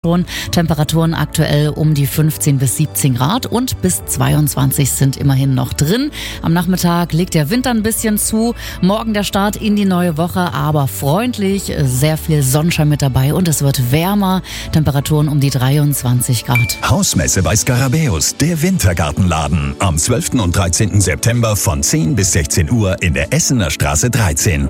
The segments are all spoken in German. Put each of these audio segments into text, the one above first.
Temperaturen aktuell um die 15 bis 17 Grad und bis 22 sind immerhin noch drin. Am Nachmittag legt der Wind ein bisschen zu. Morgen der Start in die neue Woche, aber freundlich, sehr viel Sonnenschein mit dabei und es wird wärmer. Temperaturen um die 23 Grad. Hausmesse bei Skarabäus, der Wintergartenladen. Am 12. und 13. September von 10 bis 16 Uhr in der Essener Straße 13.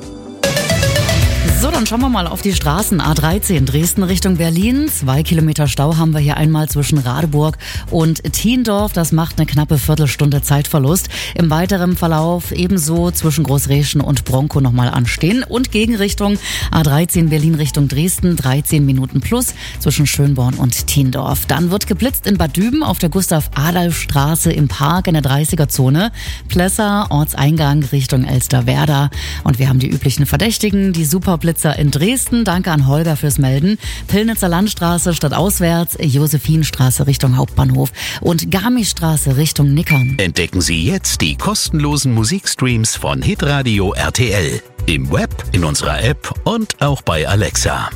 So, dann schauen wir mal auf die Straßen. A13 Dresden Richtung Berlin. 2 Kilometer Stau haben wir hier einmal zwischen Radeburg und Thiendorf. Das macht eine knappe Viertelstunde Zeitverlust. Im weiteren Verlauf ebenso zwischen Großreschen und Bronkow nochmal anstehen. Und Gegenrichtung A13 Berlin Richtung Dresden. 13 Minuten plus zwischen Schönborn und Thiendorf. Dann wird geblitzt in Bad Düben auf der Gustav-Adolf-Straße im Park in der 30er-Zone. Plesser, Ortseingang Richtung Elsterwerda. Und wir haben die üblichen Verdächtigen, die Superblitzer in Dresden. Danke an Holger fürs Melden. Pillnitzer Landstraße stadtauswärts, Josephinstraße Richtung Hauptbahnhof und Garmistraße Richtung Nickern. Entdecken Sie jetzt die kostenlosen Musikstreams von Hitradio RTL. Im Web, in unserer App und auch bei Alexa.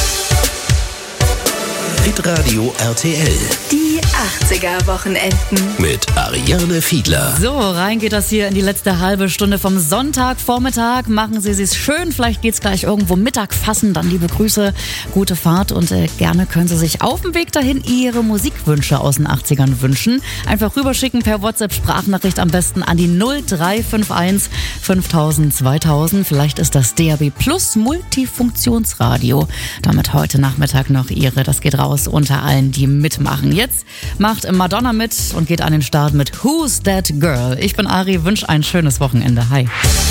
Hitradio RTL. Die 80er-Wochenenden. Mit Ariane Fiedler. So, rein geht das hier in die letzte halbe Stunde vom Sonntagvormittag. Machen Sie es schön. Vielleicht geht's gleich irgendwo Mittag fassen. Dann liebe Grüße, gute Fahrt und gerne können Sie sich auf dem Weg dahin Ihre Musikwünsche aus den 80ern wünschen. Einfach rüberschicken per WhatsApp-Sprachnachricht am besten an die 0351 5000 2000. Vielleicht ist das DAB Plus Multifunktionsradio. Damit heute Nachmittag noch Ihre. Das geht raus unter allen, die mitmachen. Jetzt macht Madonna mit und geht an den Start mit Who's That Girl? Ich bin Ari, wünsche ein schönes Wochenende. Hi.